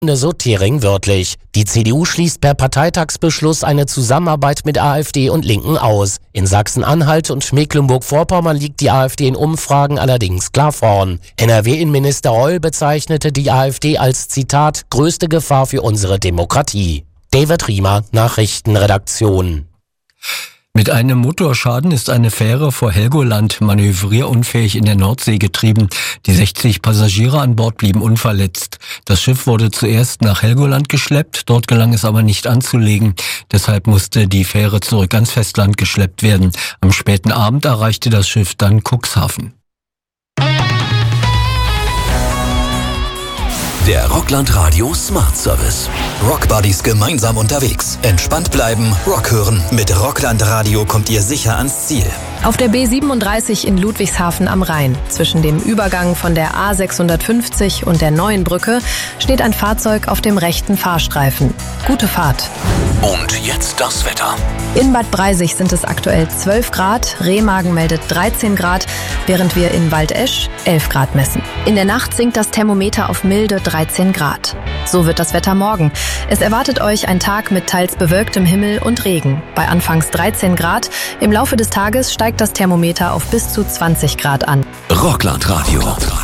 So Thering wörtlich. Die CDU schließt per Parteitagsbeschluss eine Zusammenarbeit mit AfD und Linken aus. In Sachsen-Anhalt und Mecklenburg-Vorpommern liegt die AfD in Umfragen allerdings klar vorn. NRW-Innenminister Reul bezeichnete die AfD als, Zitat, größte Gefahr für unsere Demokratie. David Riemer, Nachrichtenredaktion. Mit einem Motorschaden ist eine Fähre vor Helgoland manövrierunfähig in der Nordsee getrieben. Die 60 Passagiere an Bord blieben unverletzt. Das Schiff wurde zuerst nach Helgoland geschleppt, dort gelang es aber nicht anzulegen. Deshalb musste die Fähre zurück ans Festland geschleppt werden. Am späten Abend erreichte das Schiff dann Cuxhaven. Der Rockland Radio Smart Service. Rockbuddies gemeinsam unterwegs. Entspannt bleiben, Rock hören. Mit Rockland Radio kommt ihr sicher ans Ziel. Auf der B37 in Ludwigshafen am Rhein, zwischen dem Übergang von der A650 und der Neuen Brücke, steht ein Fahrzeug auf dem rechten Fahrstreifen. Gute Fahrt. Und jetzt das Wetter. In Bad Breisig sind es aktuell 12 Grad, Remagen meldet 13 Grad, während wir in Waldesch 11 Grad messen. In der Nacht sinkt das Thermometer auf milde 13 Grad. So wird das Wetter morgen. Es erwartet euch ein Tag mit teils bewölktem Himmel und Regen. Bei anfangs 13 Grad, im Laufe des Tages steigt das Thermometer auf bis zu 20 Grad an. Rockland Radio.